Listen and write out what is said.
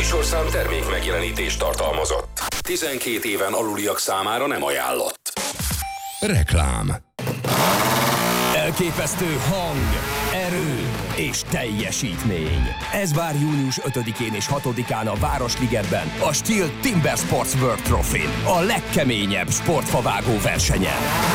műsorszám termék megjelenítést tartalmazott. 12 éven aluliak számára nem ajánlott. Reklám. Elképesztő hang, erő és teljesítmény. Ez vár június 5-én és 6-án a Városligetben, a Stihl Timber Sports World Trophy-n, a legkeményebb sportfavágó versenyen.